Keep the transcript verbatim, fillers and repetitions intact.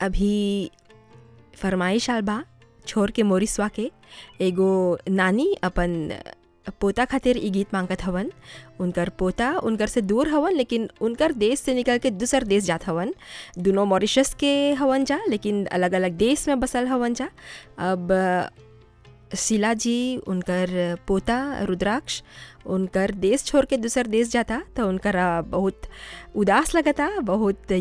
अभी फरमाइश आल बा छोर के मोरिसवा के एगो नानी अपन पोता खातिर ई गीत मांगत हवन। उनकर पोता उनकर से दूर हवन, लेकिन उनकर देश से निकल के दूसर देश जात हवन। दोनों मॉरिशस के हवन जा, लेकिन अलग अलग देश में बसल हवन जा। अब शीला जी उनकर पोता रुद्राक्ष उनकर देश छोड़ के दूसर देश जाता, तो उनकर बहुत उदास लगता, बहुत